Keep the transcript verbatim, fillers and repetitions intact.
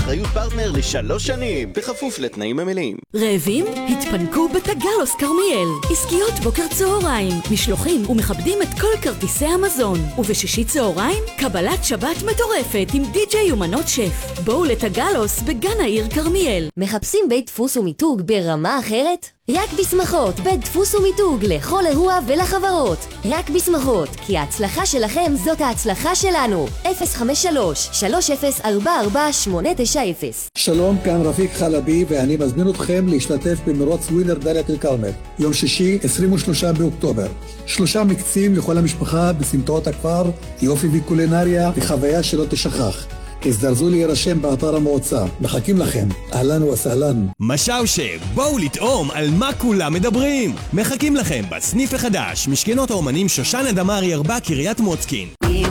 באחריות פרטנר לשלוש שנים, בכפוף לתנאים המלאים. רעבים? התפנקו בתגלוס כרמיאל. עסקיות בוקר צהריים, משלוחים ומכבדים את כל כרטיסי המזון. ובשישי צהריים, קבלת שבת מטורפת עם די-ג'יי ומנות שף. בואו לתגלוס בגן העיר כרמיאל. מחפשים בית דפוס ומיתוג ברמה אחרת? רק בשמחות, בית דפוס ומיתוג לכל אירוע ולחברות. רק בשמחות, כי ההצלחה שלכם זאת ההצלחה שלנו. אפס חמש שלוש שלוש אפס ארבע ארבע שמונה תשע אפס. שלום, כאן רפיק חלבי ואני מזמין אתכם להשתתף במרוץ ווינר דאלית אל כרמל. יום שישי, עשרים ושלושה באוקטובר. שלושה מקצים לכל המשפחה בסמטאות הכפר, יופי וקולינריה וחוויה שלא תשכח. הזדרזו להירשם באתר המועצה. מחכים לכם. אהלן וסהלן. משאושה, בואו לטעום על מה כולם מדברים. מחכים לכם בסניף החדש, משכנות האומנים שושנה דמארי ארבע קריית מוצקין.